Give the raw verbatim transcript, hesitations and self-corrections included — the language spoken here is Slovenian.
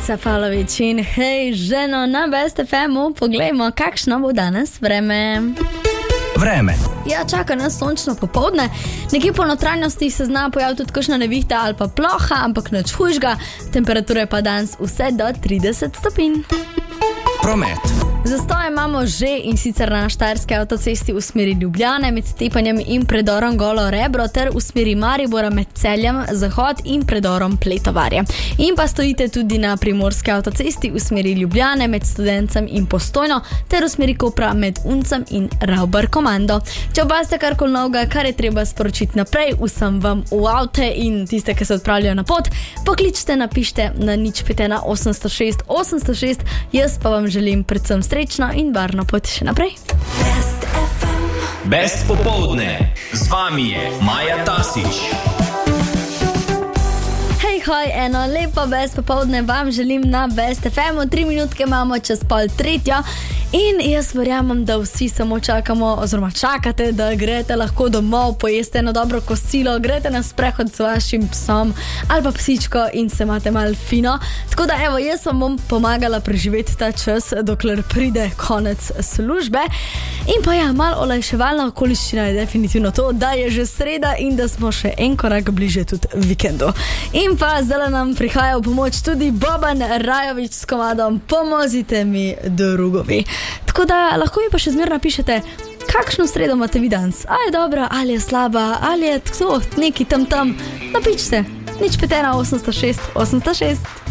Danica Pavlović in hej, ženo na Best ef emu, poglejmo, kakšno bo danes vreme. Vreme. Ja, čaka nas sončno popoldne, nekje po notranjosti se zna pojaviti tudi kakšna nevihta ali pa ploha, ampak nič hujšga, temperature pa danes vse do trideset stopinj. Promet. Zastoje imamo že in sicer na štajerski avtocesti v smeri Ljubljane med Tepanjem in predorom Golo Rebro ter v smeri Maribora med Celjem, Zahod in predorom Pletovarje. In pa stojite tudi na primorski avtocesti v smeri Ljubljane med Studencem in Postojno ter v smeri Kopra med Uncem in Ravbar Komando. Če opazite karkoli novega, kar je treba sporočiti naprej vsem vam v avte in tiste, ki se odpravljajo na pot, pokličite, napište na nič pet ena osemsto šest osemsto šest, jaz pa vam želim predvsem srečno in varno pot še naprej. Best ef em. Best popoldne. Z vami je Maja Tasić. Hej, hoj, eno lepo Best popoldne vam želim na Best ef emu. Tri minutke imamo čez pol tretjo in jaz verjamem, da vsi samo čakamo, oziroma čakate, da greste lahko domov, pojeste eno dobro kosilo, greste na sprehod s vašim psom ali pa psičko in se imate malo fino. Tako da evo, jaz vam bom pomagala preživeti ta čas, dokler pride konec službe. In pa ja, malo olajševalna okoliščina je definitivno to, da je že sreda in da smo še en korak bliže tudi vikendu. In pa zdaj nam prihaja v pomoč tudi Boban Rajović s komadom Pomozite mi, drugovi. Tako da lahko mi pa še zmeraj napišete, kakšno sredo imate vi danes. Ali je dobra, ali je slaba, ali je tako neki tam tam. Napišite nič pet ena osemsto šest osemsto šest.